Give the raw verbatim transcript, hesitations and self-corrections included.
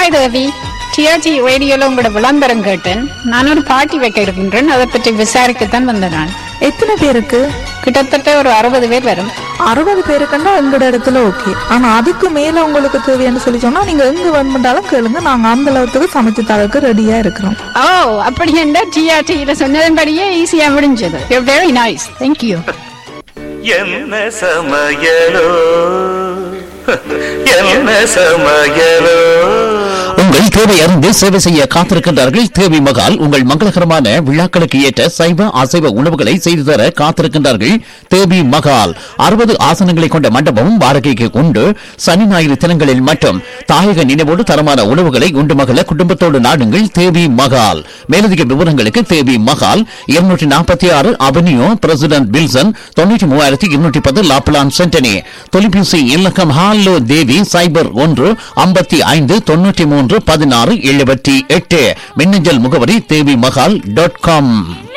Hi தேவி, TRG ரேடியோல உங்களோட விளம்பரம் கேட்டேன். நான் ஒரு பார்ட்டி வைக்க இருக்கின்றேன், அதை பற்றி விசாரிக்கத்தான் வந்தேன் நான். எத்தனை பேருக்கு? கிட்டத்தட்ட ஒரு அறுபது பேர் வரும். அறுபது பேருக்குன்னா எங்களோட இடத்துல ஓகே. ஆனா அதுக்கு மேல உங்களுக்கு தேவைன்னு சொல்லி சொன்னா நீங்க எங்க வேணுமென்றாலும் கேளுங்க, நாங்க அந்த அளவுக்கு சமைச்சு தரக்கு ரெடியா இருக்கிறோம். ஓ அப்படி என்ன, டிஆர்டியில சொன்னதன்படியே ஈஸியா முடிஞ்சது. You very nice, thank you. என்ன சமையலோ என்ன சமையலோ. உங்கள் தேவை அறிந்து சேவை செய்ய காத்திருக்கின்றார்கள் தேவி மகால். உங்கள் மங்களகரமான விழாக்களுக்கு ஏற்ற சைவ அசைவ உணவுகளை செய்து தர காத்திருக்கின்றார்கள் தேவி மகால். அறுபது ஆசனங்களை கொண்ட மண்டபமும் வாடகைக்கு உண்டு. சனி ஞாயிறு தினங்களில் மட்டும் தாயக நினைவோடு தரமான உணவுகளை உண்டு மகள குடும்பத்தோடு நாடுங்கள் தேவி மகால். மேலதிக விவரங்களுக்கு தேவி மகால் இருநூற்றி நாற்பத்தி ஆறு அவென்யூ பிரசிடென்ட் வில்சன், தொண்ணூற்றி மூவாயிரத்தி இருநூற்றி பத்து லாப்லான் சென்டனி. தொலைபேசி இலக்கம் ஹாலோ தேவி சைபர் ஒன்று ஐம்பத்தி ஐந்து தொண்ணூற்றி மூன்று பதினாறு எழுபத்தி எட்டு. மின்னஞ்சல் முகவரி தேவி மகால் டாட் காம்.